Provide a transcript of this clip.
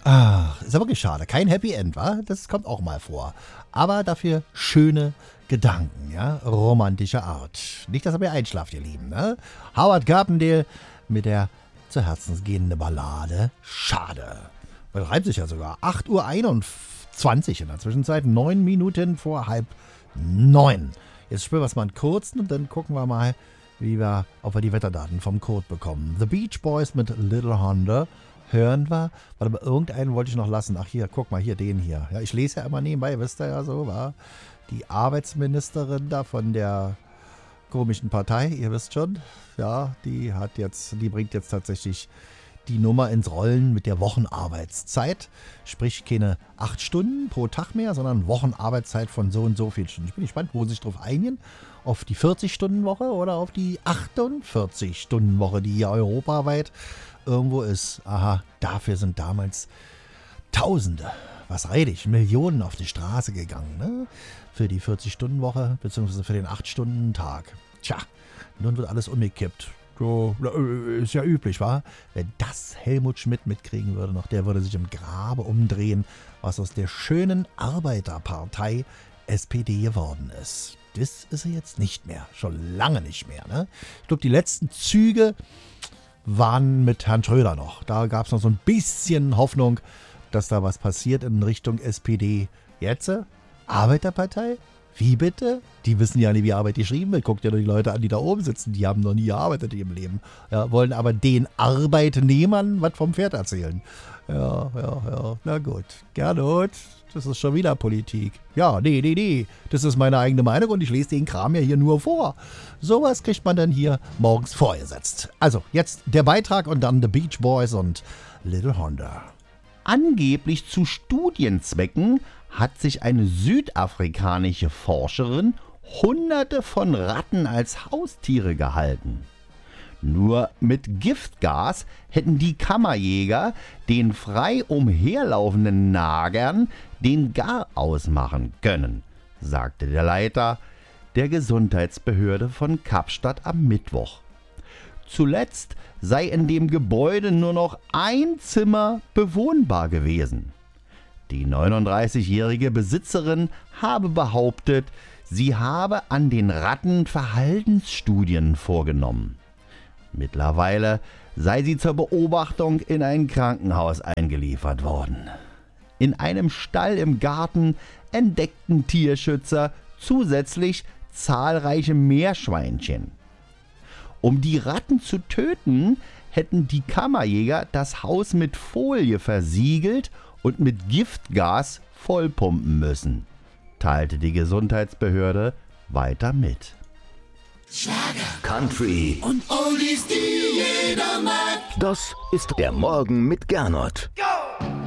Ach, ist aber wirklich schade. Kein Happy End, wa? Das kommt auch mal vor. Aber dafür schöne Gedanken, ja? Romantischer Art. Nicht, dass ihr mir einschlaft, ihr Lieben, ne? Howard Carpendale mit der zu Herzens gehende Ballade Schade. Das reimt sich ja sogar. 8:21 Uhr in der Zwischenzeit, 9 Minuten vor 8:30. Jetzt spielen wir es mal einen kurzen und dann gucken wir mal, ob wir die Wetterdaten vom Code bekommen. The Beach Boys mit Little Honda hören wir. Warte mal, irgendeinen wollte ich noch lassen. Ach hier, guck mal, hier, den hier. Ja, ich lese ja immer nebenbei, wisst ihr ja so, war die Arbeitsministerin da von der komischen Partei, ihr wisst schon. Ja, die bringt jetzt tatsächlich die Nummer ins Rollen mit der Wochenarbeitszeit. Sprich, keine 8 Stunden pro Tag mehr, sondern Wochenarbeitszeit von so und so vielen Stunden. Ich bin gespannt, wo sie sich drauf einigen. Auf die 40-Stunden-Woche oder auf die 48-Stunden-Woche, die hier europaweit irgendwo ist. Aha, dafür sind damals Tausende, was rede ich, Millionen auf die Straße gegangen, ne? Für die 40-Stunden-Woche, beziehungsweise für den 8-Stunden-Tag. Tja, nun wird alles umgekippt. So, ist ja üblich, wa? Wenn das Helmut Schmidt mitkriegen würde noch, der würde sich im Grabe umdrehen, was aus der schönen Arbeiterpartei SPD geworden ist. Das ist er jetzt nicht mehr, schon lange nicht mehr, ne? Ich glaube, die letzten Züge waren mit Herrn Schröder noch. Da gab es noch so ein bisschen Hoffnung, dass da was passiert in Richtung SPD. Jetzt? Arbeiterpartei? Wie bitte? Die wissen ja nicht, wie Arbeit geschrieben wird. Guckt ja nur die Leute an, die da oben sitzen. Die haben noch nie gearbeitet in ihrem Leben. Ja, wollen aber den Arbeitnehmern was vom Pferd erzählen. Ja. Na gut. Gernot, das ist schon wieder Politik. Ja, nee. Das ist meine eigene Meinung und ich lese den Kram ja hier nur vor. Sowas kriegt man dann hier morgens vorgesetzt. Also, jetzt der Beitrag und dann The Beach Boys und Little Honda. Angeblich zu Studienzwecken hat sich eine südafrikanische Forscherin Hunderte von Ratten als Haustiere gehalten. Nur mit Giftgas hätten die Kammerjäger den frei umherlaufenden Nagern den Garaus machen können, sagte der Leiter der Gesundheitsbehörde von Kapstadt am Mittwoch. Zuletzt sei in dem Gebäude nur noch ein Zimmer bewohnbar gewesen. Die 39-jährige Besitzerin habe behauptet, sie habe an den Ratten Verhaltensstudien vorgenommen. Mittlerweile sei sie zur Beobachtung in ein Krankenhaus eingeliefert worden. In einem Stall im Garten entdeckten Tierschützer zusätzlich zahlreiche Meerschweinchen. Um die Ratten zu töten, hätten die Kammerjäger das Haus mit Folie versiegelt und mit Giftgas vollpumpen müssen, teilte die Gesundheitsbehörde weiter mit. Schlager, Country und Oldies, die jeder mag. Das ist der Morgen mit Gernot.